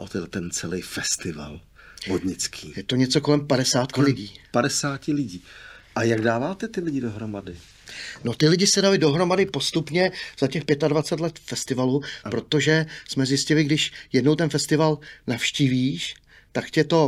o ten celý festival vodnický? Je to něco kolem 50 lidí. 50 lidí. A jak dáváte ty lidi dohromady? No ty lidi se dali dohromady postupně za těch 25 let festivalu, protože jsme zjistili, když jednou ten festival navštívíš, tak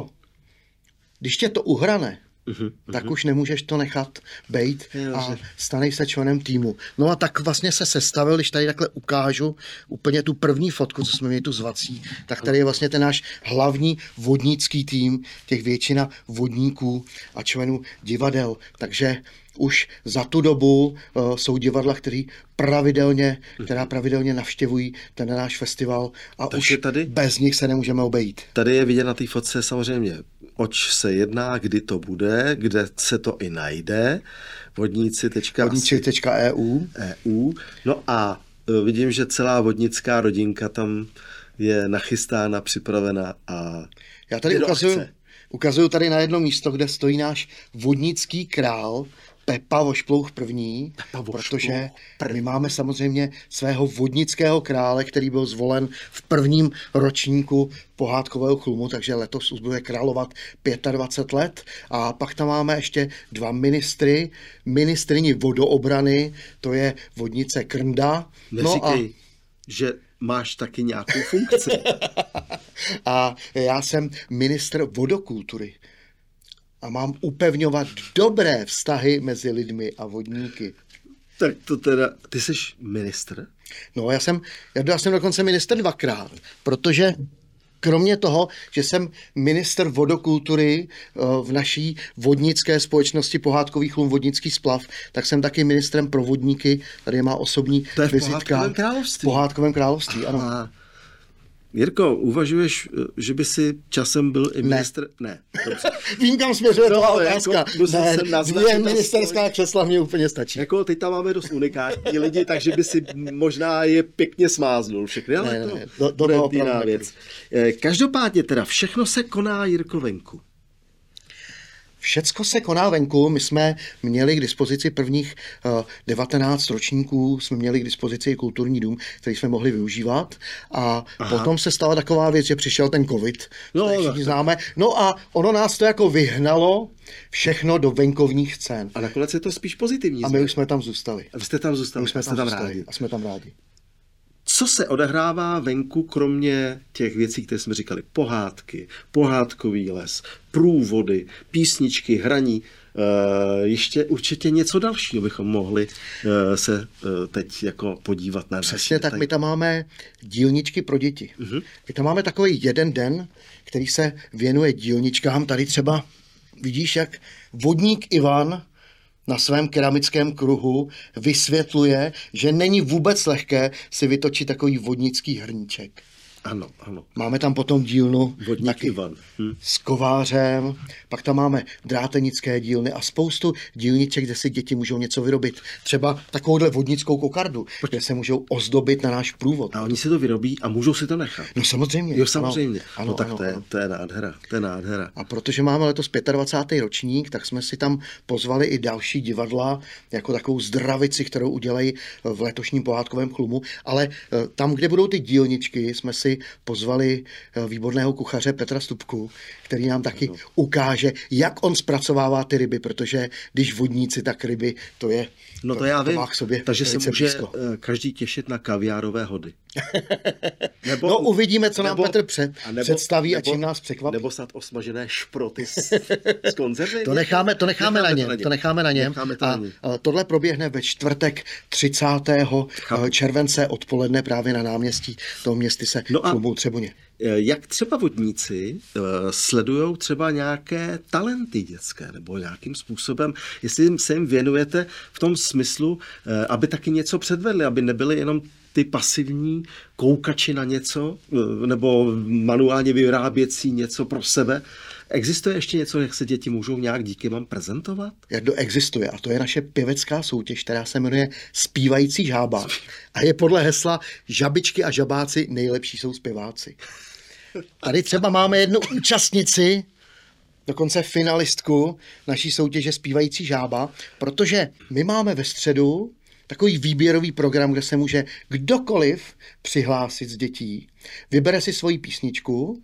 když tě to uhrane, tak už nemůžeš to nechat bejt a staneš se členem týmu. No a tak vlastně se sestavil, když tady takhle ukážu úplně tu první fotku, co jsme měli tu zvací, tak tady je vlastně ten náš hlavní vodnický tým, těch většina vodníků a členů divadel. Takže už za tu dobu jsou divadla, která pravidelně navštěvují ten náš festival a takže už tady, bez nich se nemůžeme obejít. Tady je vidět na té fotce samozřejmě, oč se jedná, kdy to bude, kde se to i najde. Vodníci.eu. No a vidím, že celá vodnická rodinka tam je nachystána, připravena a já tady ukazuju tady na jedno místo, kde stojí náš vodnický král Pepa Vošplouch první, protože my máme samozřejmě svého vodnického krále, který byl zvolen v prvním ročníku pohádkového chlumu, takže letos už bude královat 25 let. A pak tam máme ještě 2 ministryni vodoobrany, to je vodnice Krnda. Neříkej, že máš taky nějakou funkci. A já jsem ministr vodokultury. A mám upevňovat dobré vztahy mezi lidmi a vodníky. Tak to teda, ty jsi ministr? No, já jsem dokonce ministr 2krát, protože kromě toho, že jsem ministr vodokultury v naší vodnické společnosti Pohádkový chlum vodnický splav, tak jsem taky ministrem pro vodníky, tady má osobní vizitka. V Pohádkovém království, ano. Aha. Jirko, uvažuješ, že by si časem byl i ministr? Ne. Vím, kam směřuje tohle otázka. Dvě ministerská křesla mě úplně stačí. Jako teď tam máme dost unikátní lidi, takže by si možná je pěkně smáznul všechny, ale to je jiná věc. Každopádně teda všechno se koná, Jirko, venku. Všecko se koná venku, my jsme měli k dispozici prvních 19 ročníků, jsme měli k dispozici kulturní dům, který jsme mohli využívat a potom se stala taková věc, že přišel ten covid, všichni známe, no a ono nás to jako vyhnalo všechno do venkovních scén. A nakonec je to spíš pozitivní. A my už jsme tam zůstali. A vy jste tam zůstali, jsme tam rádi. A jsme tam rádi. Co se odehrává venku, kromě těch věcí, které jsme říkali, pohádky, pohádkový les, průvody, písničky, hraní, ještě určitě něco dalšího bychom mohli se teď jako podívat na. Přesně tak, my tam máme dílničky pro děti. My tam máme takový jeden den, který se věnuje dílničkám. Tady třeba vidíš, jak vodník Ivan na svém keramickém kruhu vysvětluje, že není vůbec lehké si vytočit takový vodnický hrníček. Ano, ano. Máme tam potom dílnu taky s kovářem, pak tam máme drátenické dílny a spoustu dílniček, kde si děti můžou něco vyrobit. Třeba takovouhle vodnickou kokardu, kde se můžou ozdobit na náš průvod. A oni si to vyrobí a můžou si to nechat. No samozřejmě. Jo, samozřejmě. Ano, no tak to je nádhera, to je nádhera. A protože máme letos 25. ročník, tak jsme si tam pozvali i další divadla, jako takovou zdravici, kterou udělají v letošním pohádkovém chlumu, ale tam, kde budou ty dílničky, jsme si pozvali výborného kuchaře Petra Stupku, který nám taky ukáže, jak on zpracovává ty ryby, protože když vodníci, tak ryby, to je no to já vím, k sobě. Takže se může každý těšit na kaviárové hody. No uvidíme, co nám Petr představí a čím nás překvapí. Nebo snad osmažené šproty z konzervy. To necháme na něm. A tohle proběhne ve čtvrtek 30. července odpoledne právě na náměstí toho městy se Chlumu Třeboně. Jak třeba vodníci sledujou třeba nějaké talenty dětské nebo nějakým způsobem, jestli se jim věnujete v tom smyslu, aby taky něco předvedli, aby nebyli jenom ty pasivní koukači na něco nebo manuálně vyráběcí něco pro sebe. Existuje ještě něco, jak se děti můžou nějak díky vám prezentovat? Existuje a to je naše pěvecká soutěž, která se jmenuje Zpívající žába a je podle hesla Žabičky a žabáci nejlepší jsou zpěváci. Tady třeba máme jednu účastnici, dokonce finalistku naší soutěže Zpívající žába, protože my máme ve středu takový výběrový program, kde se může kdokoliv přihlásit z dětí. Vybere si svoji písničku